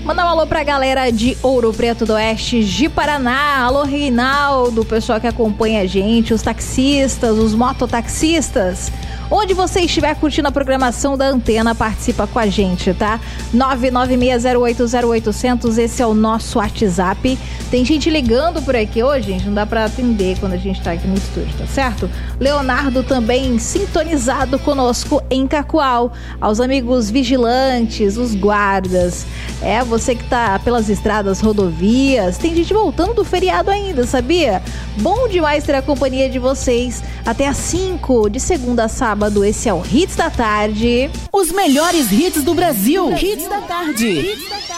Mandar um alô pra galera de Ouro Preto do Oeste, de Paraná. Alô, Reinaldo, o pessoal que acompanha a gente, os taxistas, os mototaxistas. Onde você estiver curtindo a programação da Antena, participa com a gente, tá? 996080800, esse é o nosso WhatsApp. Tem gente ligando por aqui hoje, gente, não dá pra atender quando a gente tá aqui no estúdio, tá certo? Leonardo também sintonizado conosco em Cacoal. Aos amigos vigilantes, os guardas. Você que tá pelas estradas, rodovias. Tem gente voltando do feriado ainda, sabia? Bom demais ter a companhia de vocês. Até às 5, de segunda a sábado. Esse é o Hits da Tarde. Os melhores hits do Brasil. Hits da Tarde.